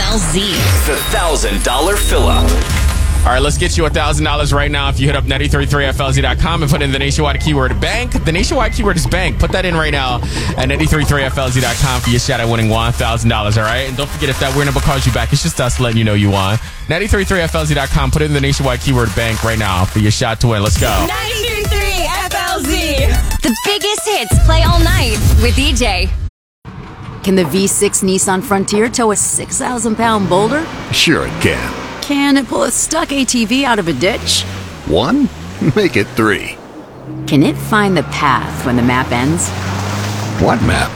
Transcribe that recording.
FLZ. The $1,000 fill-up. All right, let's get you $1,000 right now if you hit up 933FLZ.com and put in the nationwide keyword bank. The nationwide keyword is bank. Put that in right now at 933FLZ.com for your shot at winning $1,000, all right? And don't forget, if that weird number calls you back, it's just us letting you know you won. 933FLZ.com. Put in the nationwide keyword bank right now for your shot to win. Let's go. 93.3 FLZ. The biggest hits play all night with EJ. Can the V6 Nissan Frontier tow a 6,000-pound boulder? Sure it can. Can it pull a stuck ATV out of a ditch? 1? Make it 3. Can it find the path when the map ends? What map?